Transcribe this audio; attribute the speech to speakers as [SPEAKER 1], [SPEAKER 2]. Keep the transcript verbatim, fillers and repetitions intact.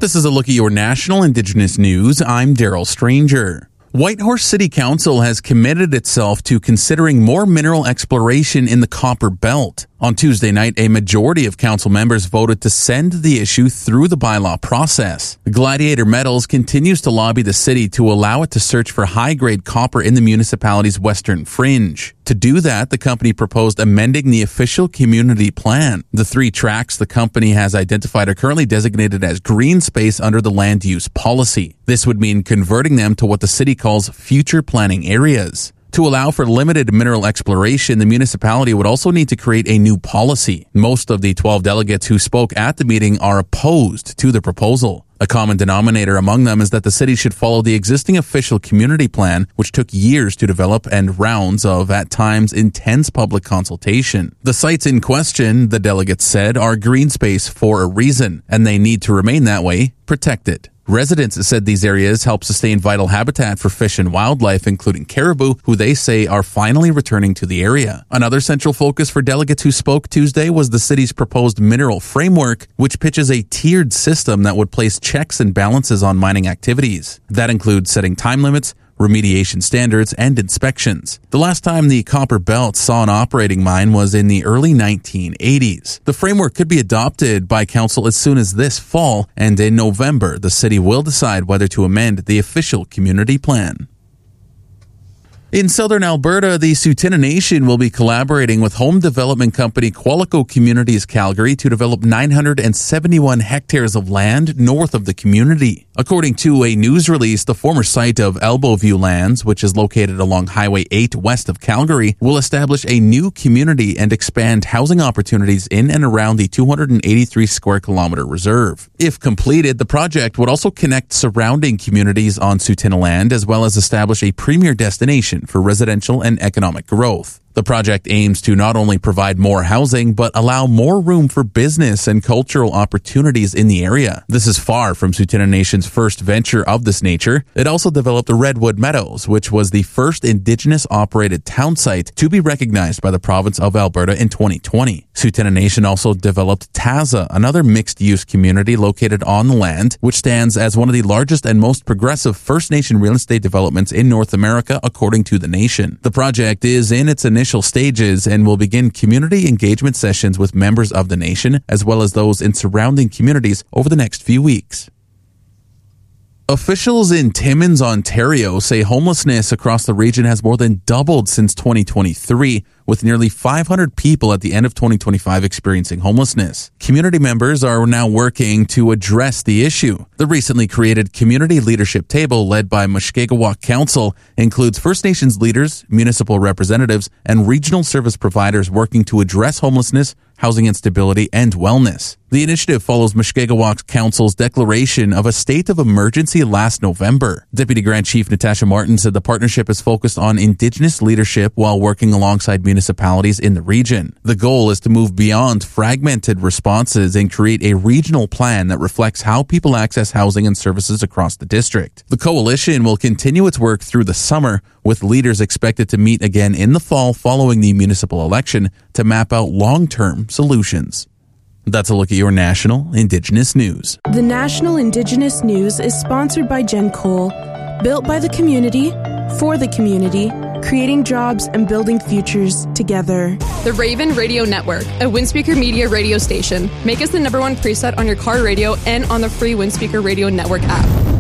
[SPEAKER 1] This is a look at your national Indigenous news. I'm Daryl Stranger. Whitehorse City Council has committed itself to considering more mineral exploration in the Copper Belt. On Tuesday night, a majority of council members voted to send the issue through the bylaw process. Gladiator Metals continues to lobby the city to allow it to search for high-grade copper in the municipality's western fringe. To do that, the company proposed amending the official community plan. The three tracts the company has identified are currently designated as green space under the land use policy. This would mean converting them to what the city calls future planning areas. To allow for limited mineral exploration, the municipality would also need to create a new policy. Most of the twelve delegates who spoke at the meeting are opposed to the proposal. A common denominator among them is that the city should follow the existing official community plan, which took years to develop and rounds of, at times, intense public consultation. The sites in question, the delegates said, are green space for a reason, and they need to remain that way, protected. Residents said these areas help sustain vital habitat for fish and wildlife, including caribou, who they say are finally returning to the area. Another central focus for delegates who spoke Tuesday was the city's proposed mineral framework, which pitches a tiered system that would place checks and balances on mining activities. That includes setting time limits, remediation standards, and inspections. The last time the Copper Belt saw an operating mine was in the early nineteen eighties. The framework could be adopted by council as soon as this fall, and in November, the city will decide whether to amend the official community plan. In southern Alberta, the Tsuut'ina Nation will be collaborating with home development company Qualico Communities Calgary to develop nine hundred seventy-one hectares of land north of the community. According to a news release, the former site of Elbow View Lands, which is located along Highway eight west of Calgary, will establish a new community and expand housing opportunities in and around the two hundred eighty-three square kilometer reserve. If completed, the project would also connect surrounding communities on Tsuut'ina land, as well as establish a premier destination for residential and economic growth. The project aims to not only provide more housing, but allow more room for business and cultural opportunities in the area. This is far from Tsuut'ina Nation's first venture of this nature. It also developed Redwood Meadows, which was the first Indigenous-operated town site to be recognized by the province of Alberta in twenty twenty. Tsuut'ina Nation also developed Taza, another mixed-use community located on the land, which stands as one of the largest and most progressive First Nation real estate developments in North America, according to the nation. The project is in its initial Initial stages and will begin community engagement sessions with members of the nation, as well as those in surrounding communities over the next few weeks. Officials in Timmins, Ontario say homelessness across the region has more than doubled since twenty twenty-three, with nearly five hundred people at the end of twenty twenty-five experiencing homelessness. Community members are now working to address the issue. The recently created Community Leadership Table, led by Mushkegowuk Council, includes First Nations leaders, municipal representatives, and regional service providers working to address homelessness, housing instability, and wellness. The initiative follows Mushkegowuk Council's declaration of a state of emergency last November. Deputy Grand Chief Natasha Martin said the partnership is focused on Indigenous leadership while working alongside municipalities in the region. The goal is to move beyond fragmented responses and create a regional plan that reflects how people access housing and services across the district. The coalition will continue its work through the summer, with leaders expected to meet again in the fall following the municipal election to map out long-term solutions. That's a look at your national Indigenous news.
[SPEAKER 2] The National Indigenous News is sponsored by Gen Coal, built by the community, for the community, creating jobs and building futures together.
[SPEAKER 3] The Raven Radio Network, a Windspeaker Media radio station. Make us the number one preset on your car radio and on the free Windspeaker Radio Network app.